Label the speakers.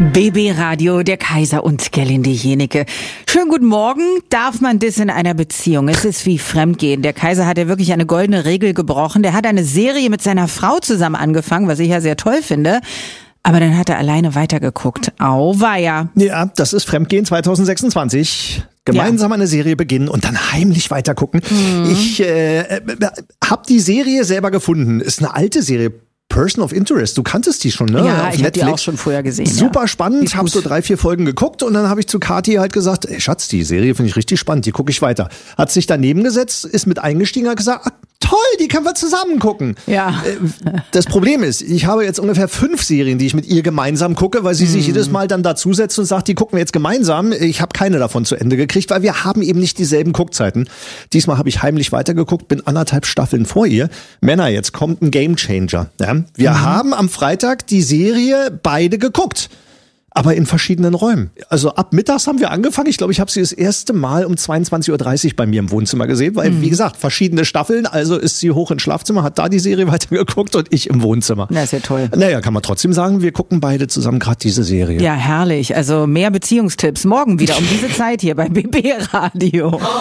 Speaker 1: BB Radio, der Kaiser und Gerlinde Jenecke. Schönen guten Morgen. Darf man das in einer Beziehung? Es ist wie Fremdgehen. Der Kaiser hat ja wirklich eine goldene Regel gebrochen. Der hat eine Serie mit seiner Frau zusammen angefangen, was ich ja sehr toll finde. Aber dann hat er alleine weitergeguckt. Auweia.
Speaker 2: Ja, das ist Fremdgehen 2026. Gemeinsam eine Serie beginnen und dann heimlich weitergucken. Ich habe die Serie selber gefunden. Ist eine alte Serie. Person of Interest, du kanntest die schon, ne?
Speaker 1: Ja,
Speaker 2: auf
Speaker 1: ich habe
Speaker 2: Netflix.
Speaker 1: die auch schon vorher gesehen.
Speaker 2: Super spannend, habe so
Speaker 1: gut.
Speaker 2: 3-4 Folgen geguckt und dann habe ich zu Kathi halt gesagt, ey Schatz, die Serie finde ich richtig spannend, die gucke ich weiter. Hat sich daneben gesetzt, ist mit eingestiegen, hat gesagt, toll, die können wir zusammen gucken.
Speaker 1: Ja.
Speaker 2: Das Problem ist, ich habe jetzt ungefähr 5 Serien, die ich mit ihr gemeinsam gucke, weil sie sich jedes Mal dann dazusetzt und sagt, die gucken wir jetzt gemeinsam. Ich habe keine davon zu Ende gekriegt, weil wir haben eben nicht dieselben Guckzeiten. Diesmal habe ich heimlich weitergeguckt, bin 1,5 Staffeln vor ihr. Männer, jetzt kommt ein Gamechanger. Ja? Wir haben am Freitag die Serie beide geguckt. Aber in verschiedenen Räumen. Also ab mittags haben wir angefangen. Ich glaube, ich habe sie das erste Mal um 22.30 Uhr bei mir im Wohnzimmer gesehen. Weil, wie gesagt, verschiedene Staffeln. Also ist sie hoch ins Schlafzimmer, hat da die Serie weitergeguckt und ich im Wohnzimmer.
Speaker 1: Na, ist ja toll.
Speaker 2: Naja, kann man trotzdem sagen, wir gucken beide zusammen gerade diese Serie.
Speaker 1: Ja, herrlich. Also mehr Beziehungstipps morgen wieder um diese Zeit hier bei BB Radio.